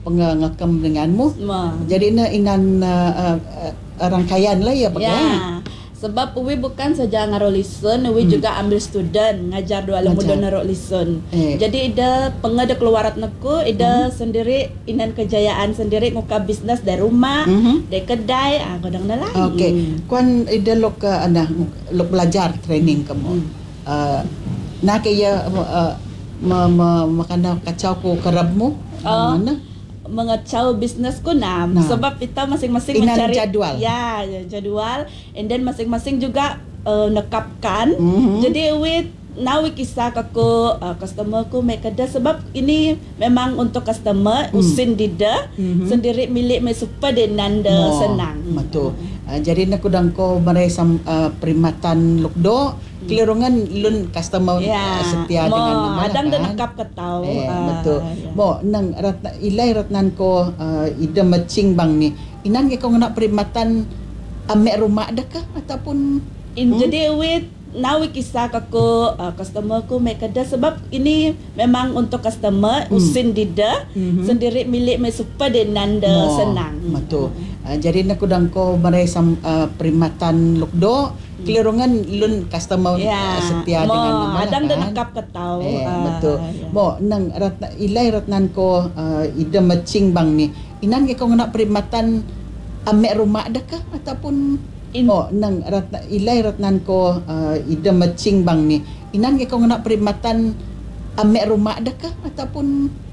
pengangkam denganmu. Ma. Jadi inan rangkaian lah ya Pak Ya. Sebab we bukan saja ngaro listen, we juga ambil student ngajar dua muda naro listen. Jadi ida pengada keluarat naku, ida sendiri inan kejayaan sendiri nguka bisnes dari rumah, dari kedai, kadang dah lain. Okey. Kuan ida lok lok belajar training kamu. Nak kaya makana kacau ko kerabmu. Mana? Mengacau bisnes ko na. Sebab kita masing-masing Inan mencari jadual. Ya, jadual, and then masing-masing juga nekapkan. Jadi we kisah kako customer ko may kada sebab ini memang untuk customer usin dida sendiri milik me supaya dia nanda senang. Betul. Jadi nak kudang ko meresam perkhidmatan lukdo kelirungan lun customer setia dengan nama adang kan. dah nakap ketau. Betul. Mo nang ilai ratnan ko ida macing bang ni. Inan ke ko nak perkhidmatan amek rumah dah ke ataupun jadi we kisah kako customer ko may kada sebab ini memang untuk customer usin dida sendiri milik me supaya dia nanda senang. Betul. Jadi nak kudang ko meresam perkhidmatan lukdo kelirungan lun customer setia dengan nama adang dah kan. nakap ketau. Betul. Mo nang ilai ratnan ko ida macing bang ni. Inan ke ko nak perkhidmatan amek rumah dah ke ataupun nang ilai ratnan ko ida macing bang ni. Inan ke ko nak perkhidmatan amek rumah dah ke ataupun